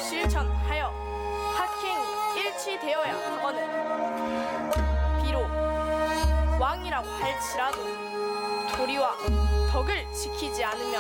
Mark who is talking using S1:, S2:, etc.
S1: 실천하여 학행이 일치되어야 하거늘 비록 왕이라고 할지라도 도리와 덕을 지키지 않으면